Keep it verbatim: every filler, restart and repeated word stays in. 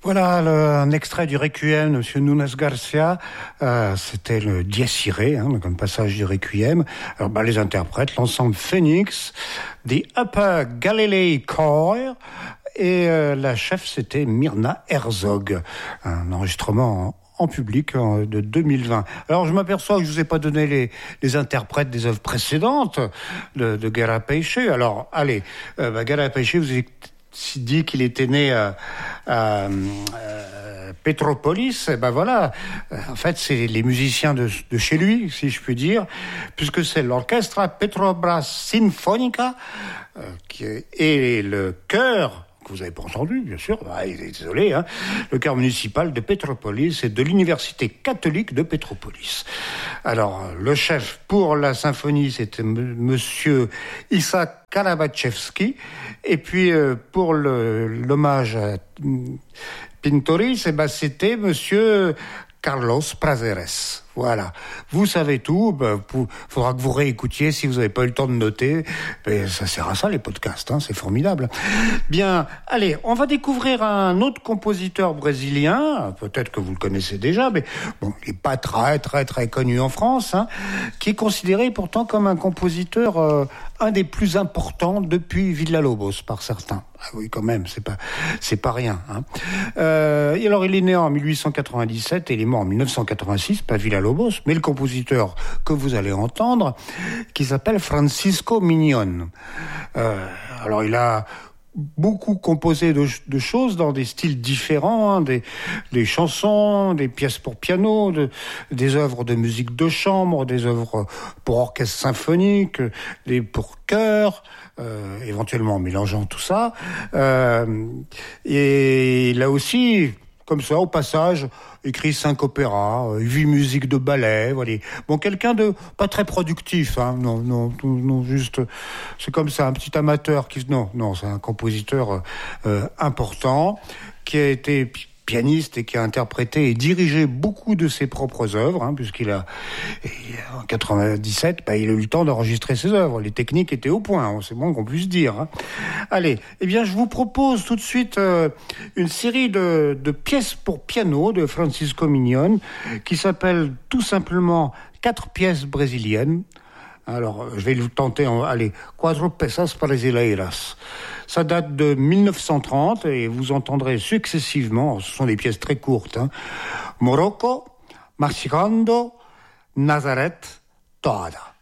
Voilà le, un extrait du Requiem de M. Nunes Garcia. Euh, c'était le Dies Irae, hein, comme passage du Requiem. Alors, bah, les interprètes, l'ensemble Phoenix, The Upper Galilee Choir, et euh, la chef, c'était Myrna Herzog. Un enregistrement en, en public en, de deux mille vingt. Alors, je m'aperçois que je vous ai pas donné les, les interprètes des œuvres précédentes de, de Guerra Peixe. Alors, allez, euh, bah, Guerra Peixe, vous avez dit qu'il était né à, à, à Petropolis. Et ben voilà, en fait, c'est les musiciens de, de chez lui, si je puis dire, puisque c'est l'Orchestra Petrobras Sinfonica euh, qui est, et le chœur que vous n'avez pas entendu, bien sûr, bah, désolé, hein, le chœur municipal de Petropolis et de l'Université catholique de Petropolis. Alors, le chef pour la symphonie, c'était m- monsieur Issa Kalabachevski, et puis euh, pour le, l'hommage à Pintoris, eh ben, c'était monsieur Carlos Prazeres. Voilà. Vous savez tout. Ben, il faudra que vous réécoutiez si vous n'avez pas eu le temps de noter. Ben, ça sert à ça, les podcasts. Hein, c'est formidable. Bien. Allez, on va découvrir un autre compositeur brésilien. Peut-être que vous le connaissez déjà, mais bon, il n'est pas très, très, très connu en France, hein, qui est considéré pourtant comme un compositeur, euh, un des plus importants depuis Villa-Lobos par certains. Ah oui, quand même, c'est pas, c'est pas rien. Hein. Euh, et alors, il est né en mille huit cent quatre-vingt-dix-sept et il est mort en mille neuf cent quatre-vingt-six, pas Villa-Lobos, mais le compositeur que vous allez entendre, qui s'appelle Francisco Mignon. Euh, alors, il a beaucoup composé de, de choses dans des styles différents, hein, des, des chansons, des pièces pour piano, de, des œuvres de musique de chambre, des œuvres pour orchestre symphonique, des pour chœur, euh, éventuellement mélangeant tout ça. Euh, et là aussi, comme ça, au passage, écrit cinq opéras, euh, huit musiques de ballet, voilà. Bon, quelqu'un de pas très productif, hein, non, non, non, juste, c'est comme ça, un petit amateur qui, non, non, c'est un compositeur euh, important, qui a été pianiste et qui a interprété et dirigé beaucoup de ses propres œuvres, hein, puisqu'il a, en quatre-vingt-dix-sept, bah, il a eu le temps d'enregistrer ses œuvres. Les techniques étaient au point, c'est bon qu'on puisse dire. Hein. Allez, eh bien, je vous propose tout de suite euh, une série de, de pièces pour piano de Francisco Mignon, qui s'appelle tout simplement Quatre pièces brésiliennes. Alors, je vais le tenter en, allez, Quatro peças brasileiras. Ça date de mille neuf cent trente et vous entendrez successivement, ce sont des pièces très courtes, hein, Morocco, Marchigando, Nazareth, Toada.